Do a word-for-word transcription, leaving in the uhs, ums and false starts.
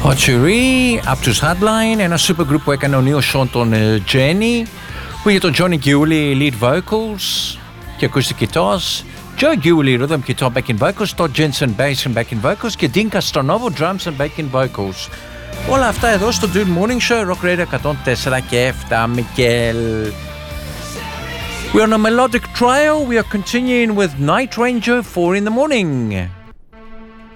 Hotchery, από τους Hardline, ένα super group που έκανε ο Neil Sean τον Jenny, που είχε τον Johnny Giuly lead vocals και acoustic guitars, Joe Giuly rhythm guitar backing vocals, Todd Jensen bass and backing vocals και Dean Castronovo drums and backing vocals. Όλα αυτά εδώ στο Dude Morning Show, Rock Radio εκατόν τέσσερα και επτά, Μικέλ. We're on a melodic trail. We are continuing with Night Ranger four in the morning.